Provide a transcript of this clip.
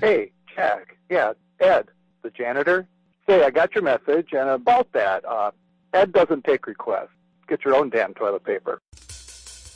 Hey, Jack. Yeah, Ed, the janitor. Say, I got your message, and about that, Ed doesn't take requests. Get your own damn toilet paper.